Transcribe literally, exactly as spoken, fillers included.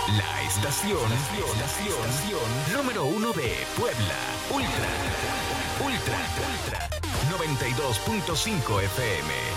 La estación, estación, estación número uno de Puebla. Ultra, Ultra, Ultra, noventa y dos punto cinco F M.